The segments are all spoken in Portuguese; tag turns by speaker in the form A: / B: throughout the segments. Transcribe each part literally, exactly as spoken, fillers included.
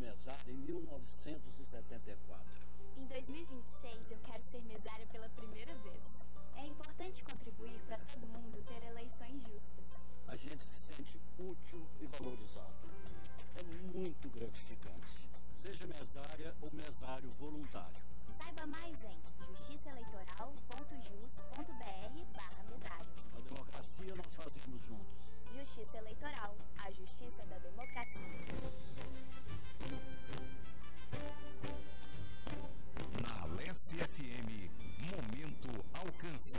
A: mesária em mil novecentos e setenta e quatro.
B: Em dois mil e vinte e seis, eu quero ser mesária pela primeira vez. É importante contribuir para todo mundo ter eleições justas.
A: A gente se sente útil e valorizado. É muito gratificante. Seja mesária ou mesário voluntário.
B: Saiba mais em justiçaeleitoral.jus.br barra mesário.
A: A democracia nós fazemos juntos.
B: Justiça Eleitoral, a justiça da democracia.
C: Na Alesse F M, Momento Alcance.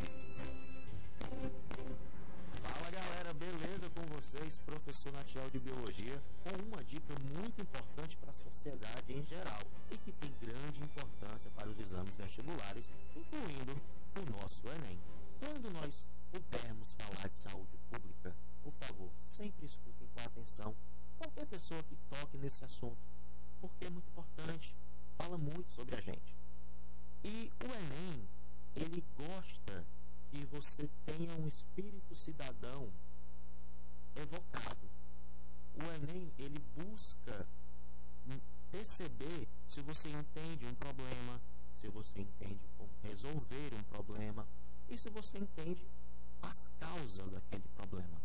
D: Fala galera, beleza com vocês? Professor Natiel de Biologia, com uma dica muito importante para a sociedade em geral e que tem grande importância para os exames vestibulares, incluindo o nosso Enem. Quando nós pudermos falar de saúde pública, por favor, sempre escutem com atenção qualquer pessoa que toque nesse assunto, porque é muito importante, fala muito sobre a gente. E o Enem, ele gosta que você tenha um espírito cidadão evocado. O Enem, ele busca perceber se você entende um problema, se você entende como resolver um problema e se você entende as causas daquele problema.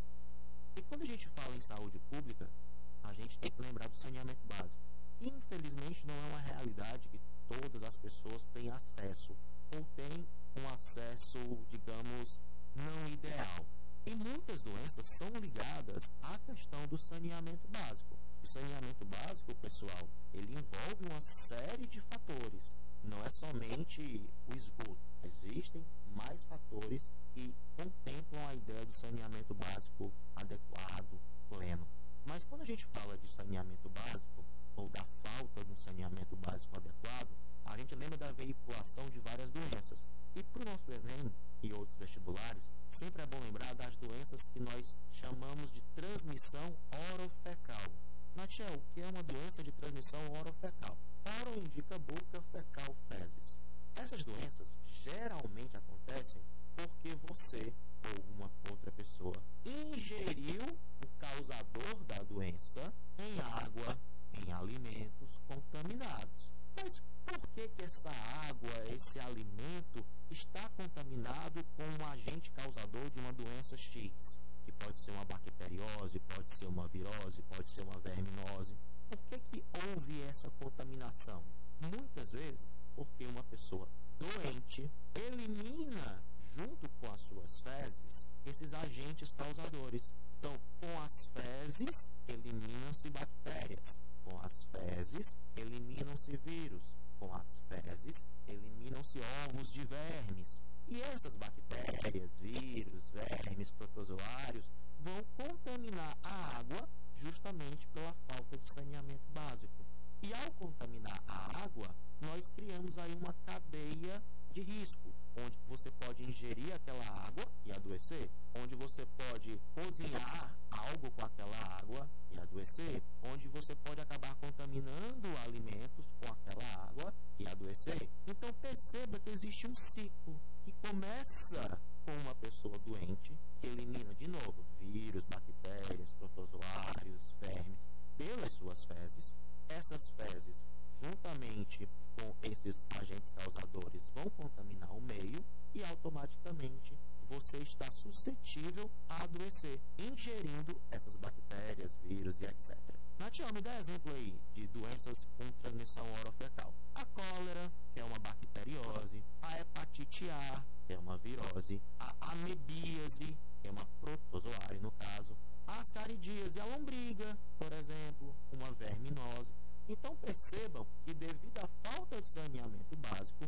D: E quando a gente fala em saúde pública, a gente tem que lembrar do saneamento básico. Infelizmente, não é uma realidade que todas as pessoas têm acesso ou têm um acesso, digamos, não ideal. E muitas doenças são ligadas à questão do saneamento básico. O saneamento básico, pessoal, ele envolve uma série de fatores. Não é somente o esgoto. Existem mais fatores que contemplam a ideia do saneamento básico adequado, pleno. Mas quando a gente fala de saneamento básico, ou da falta de um saneamento básico adequado, a gente lembra da veiculação de várias doenças. E para o nosso Enem e outros vestibulares, sempre é bom lembrar das doenças que nós chamamos de transmissão orofecal. Natiel, o que é uma doença de transmissão orofecal? Oro indica boca, fecal, fezes. Essas doenças geralmente acontecem porque você ou uma outra pessoa ingeriu o causador da doença em água, em alimentos contaminados. Mas por que que essa água, esse alimento está contaminado com um agente causador de uma doença X? Que pode ser uma bacteriose, pode ser uma virose, pode ser uma verminose. Por que que houve essa contaminação? Muitas vezes porque uma pessoa doente elimina junto com as suas fezes esses agentes causadores. Então, com as fezes eliminam-se bactérias, com as fezes eliminam-se vírus, com as fezes eliminam-se ovos de vermes. E essas bactérias, vírus, vermes, protozoários vão contaminar a água justamente pela falta de saneamento básico. E ao contaminar a água, nós criamos aí uma cadeia de risco, onde você pode ingerir aquela água e adoecer, onde você pode cozinhar algo com aquela água e adoecer, onde você pode acabar contaminando alimentos com aquela água e adoecer. Então perceba que existe um ciclo que começa com uma pessoa doente, que elimina de novo vírus, bactérias, protozoários, vermes pelas suas fezes. Essas fezes, juntamente com esses agentes causadores, vão contaminar o meio e automaticamente você está suscetível a adoecer, ingerindo essas bactérias, vírus e etcétera. Natiel, me dá exemplo aí de doenças com transmissão orofecal. A cólera, que é uma bacteriose, a hepatite A, que é uma virose, a amebíase, que é uma protozoário no caso, a ascaridíase, a lombriga, por exemplo, uma verminose. Então percebam que devido à falta de saneamento básico,